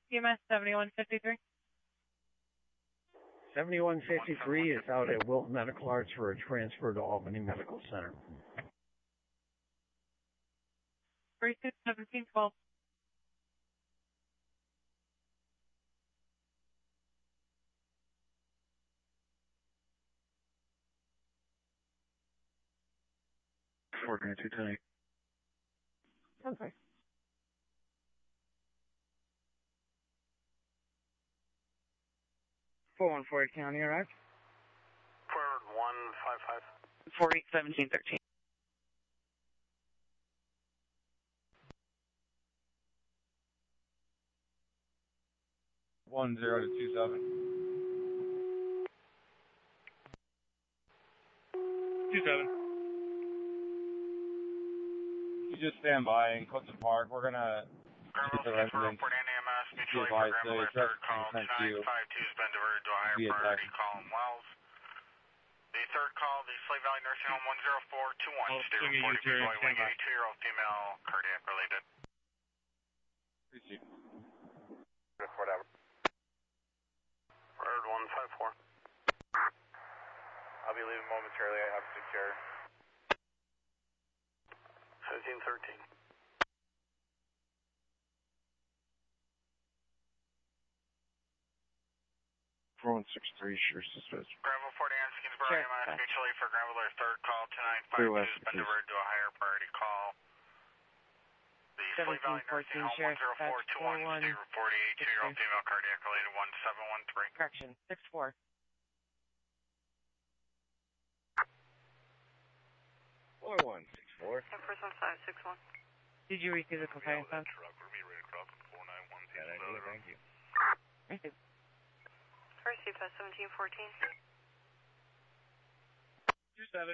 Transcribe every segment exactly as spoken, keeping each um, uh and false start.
E M S seventy-one fifty-three. seventy-one fifty-three is out at Wilton Medical Arts for a transfer to Albany Medical Center. thirty-six seventeen twelve. four nine two ten. ten five. four one four County, arrived. Forward one five five. forty seventeen thirteen. One zero to two seven. Two seven. You just stand by in Clifton Park. We're gonna get the residents. Report N A M S, Be mutually advised for the Grambler, truck third call, sent to you. nine five two has been diverted to a higher Be priority attacked. call in Wells. The third call, the Slave Valley Nursing Home one zero four two one, Oh, state give me reported your boy, stand by. eighty-two-year-old female, cardiac related. Appreciate it. Report out. Forward one five four. I'll be leaving momentarily, I have secure. seventeen thirteen. four one six three, sure, suspect. Granville forty and Skinsboro, Sure. E M S, mutually for Granville, their third call, two nine five two has been diverted to a higher priority call. The Slave Valley Nursing Home one zero four two one, state report eighty-two-year-old female, cardiac related one seven one three. Correction. six four. four one six four. ten first one five six one. Did you receive the complaint phone? Thank you. Thank you. First C P S seventeen fourteen. Two seven.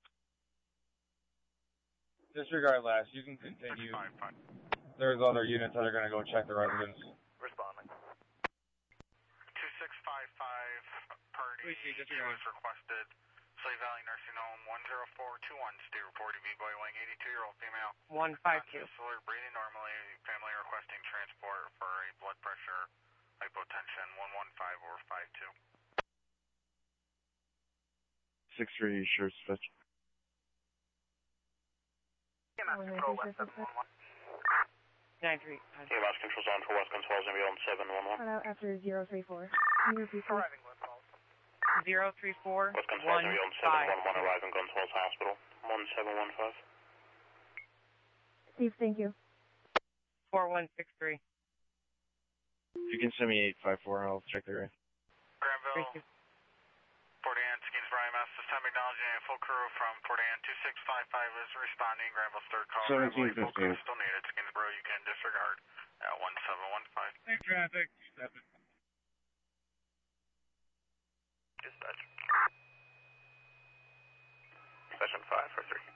Disregard last. You can continue. Fine, fine. There's other units that are gonna go check the residents. Responding. two six five five, party two is requested. Slave Valley Nursing Home one zero four two one, state reported B-boy weighing eighty-two-year-old female. one five two. Conscious, breathing normally, family requesting transport for a blood pressure, hypotension, one one five or five two. six three, sure, suspect. nine three. E M S control zone for West Consoles, ambulance seven one one. Out after zero three four. Can you repeat please? Arriving West Falls. zero three four West Consoles, one ambulance five. seven one one, arriving Consoles Hospital, one seven one five. Steve, thank you. four one six three. If you can send me eight five four, I'll check the area. Granville, Thank you. Port Ann, Skinsboro, E M S, this time acknowledging a full crew from Port Ann two six five five is responding. Granville's third call. seventeen Granville, full crew fifteen. still needed. Skinsboro, you can disregard at one seven one five. Hey, traffic. Seven. Dispatch. Session five for three.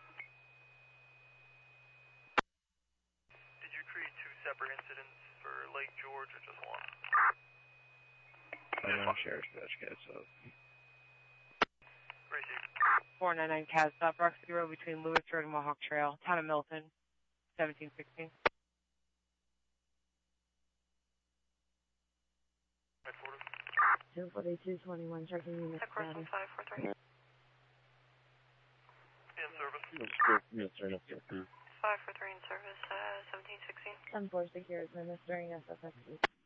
Did you create two separate incidents for Lake George or just one? I know Sheriff's Dispatch, guys, so. Received. four nine nine Cas stop Rock City Road between Lewis Road and Mohawk Trail, town of Milton, seventeen sixteen. two forty-two twenty-one, checking unit Tech first one status. five four three. In service. Yes, sir, no, sir. five four three in service, uh, seventeen sixteen. ten four secure, administering S F S C.